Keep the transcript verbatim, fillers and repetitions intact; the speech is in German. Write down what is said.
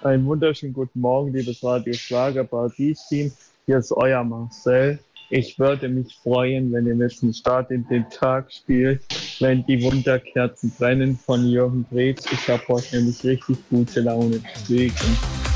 Einen wunderschönen guten Morgen, liebes Radio Schlager Paradies-Team. Hier ist euer Marcel. Ich würde mich freuen, wenn ihr mir zum Start in den Tag spielt, wenn die Wunderkerzen brennen von Jürgen Dretz. Ich habe heute nämlich richtig gute Laune. Deswegen.